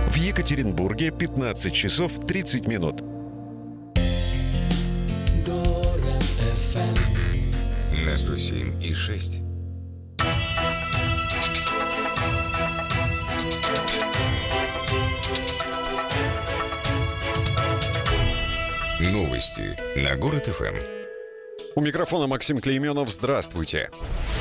В Екатеринбурге 15 часов 30 минут. Город FM на 107,6. Новости на Город ФМ. У микрофона Максим Клейменов. Здравствуйте.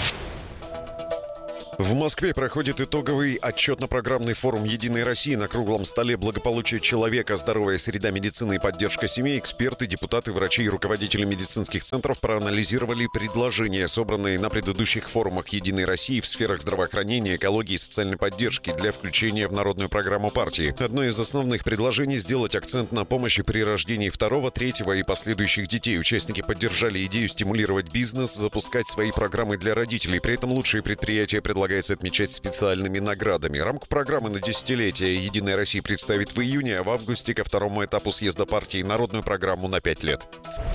В Москве проходит итоговый отчетно-программный форум «Единой России». На круглом столе «Благополучие человека, здоровая среда медицины и поддержка семей» эксперты, депутаты, врачи и руководители медицинских центров проанализировали предложения, собранные на предыдущих форумах «Единой России» в сферах здравоохранения, экологии и социальной поддержки для включения в народную программу партии. Одно из основных предложений – сделать акцент на помощи при рождении второго, третьего и последующих детей. Участники поддержали идею стимулировать бизнес, запускать свои программы для родителей. При этом лучшие предприятия предлагают отмечать специальными наградами. Рамку программы на десятилетие «Единая Россия» представит в июне, а в августе ко второму этапу съезда партии народную программу на 5 лет.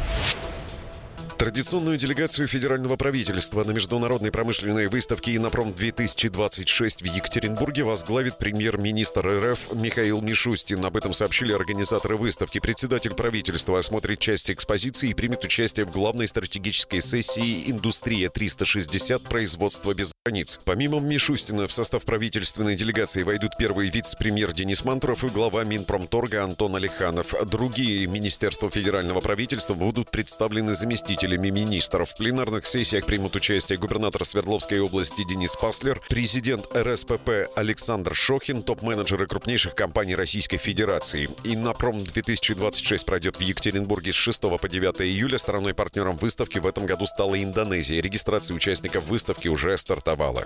Традиционную делегацию федерального правительства на международной промышленной выставке «Иннопром-2026» в Екатеринбурге возглавит премьер-министр РФ Михаил Мишустин. Об этом сообщили организаторы выставки. Председатель правительства осмотрит часть экспозиции и примет участие в главной стратегической сессии «Индустрия-360. Производство без границ». Помимо Мишустина в состав правительственной делегации войдут первый вице-премьер Денис Мантуров и глава Минпромторга Антон Алиханов. Другие министерства федерального правительства будут представлены заместителями министров. В пленарных сессиях примут участие губернатор Свердловской области Денис Паслер, президент РСПП Александр Шохин, топ-менеджеры крупнейших компаний Российской Федерации. Иннопром-2026 пройдет в Екатеринбурге с 6 по 9 июля. Стороной-партнером выставки в этом году стала Индонезия. Регистрация участников выставки уже стартовала.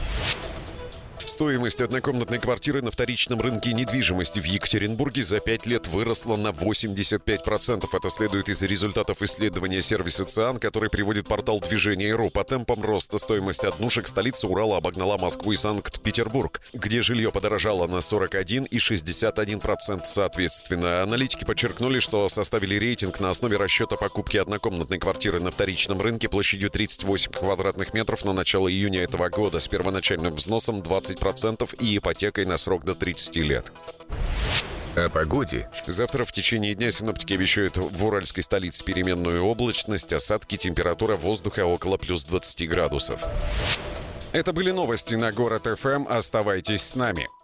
Стоимость однокомнатной квартиры на вторичном рынке недвижимости в Екатеринбурге за 5 лет выросла на 85%. Это следует из результатов исследования сервиса ЦИАН, который приводит портал Движение.ру. По темпам роста стоимость однушек столица Урала обогнала Москву и Санкт-Петербург, где жилье подорожало на 41 и 61% соответственно. Аналитики подчеркнули, что составили рейтинг на основе расчета покупки однокомнатной квартиры на вторичном рынке площадью 38 квадратных метров на начало июня этого года с первоначальным взносом 20% и ипотекой на срок до 30 лет. О погоде. Завтра в течение дня синоптики обещают в уральской столице переменную облачность, осадки, температура воздуха около плюс 20 градусов. Это были новости на Город ФМ. Оставайтесь с нами.